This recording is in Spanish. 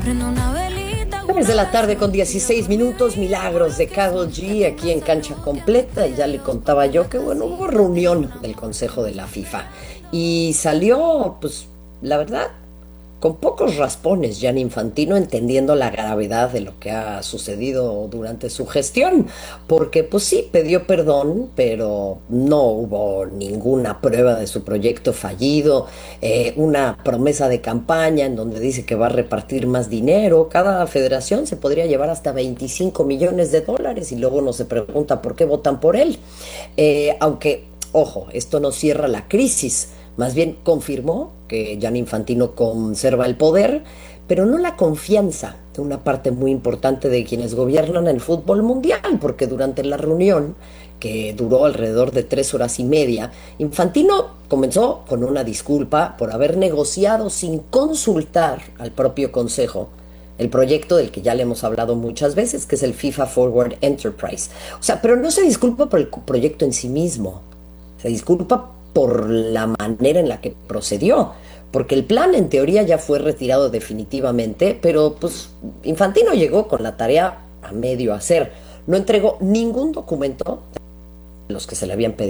3 de la tarde con 16 minutos, milagros de Karol G aquí en Cancha Completa. Y ya le contaba yo que, bueno, hubo reunión del Consejo de la FIFA y salió, pues, la verdad, con pocos raspones Gianni Infantino, entendiendo la gravedad de lo que ha sucedido durante su gestión, porque pues sí, pidió perdón, pero no hubo ninguna prueba de su proyecto fallido, una promesa de campaña en donde dice que va a repartir más dinero. Cada federación se podría llevar hasta 25 millones de dólares y luego uno se pregunta por qué votan por él. Aunque, ojo, esto no cierra la crisis, más bien confirmó que Gianni Infantino conserva el poder, pero no la confianza de una parte muy importante de quienes gobiernan el fútbol mundial, porque durante la reunión, que duró alrededor de 3 horas y media, Infantino comenzó con una disculpa por haber negociado sin consultar al propio Consejo el proyecto del que ya le hemos hablado muchas veces, que es el FIFA Forward Enterprise. O sea, pero no se disculpa por el proyecto en sí mismo, se disculpa por la manera en la que procedió, porque el plan en teoría ya fue retirado definitivamente, pero pues Infantino llegó con la tarea a medio hacer. No entregó ningún documento de los que se le habían pedido.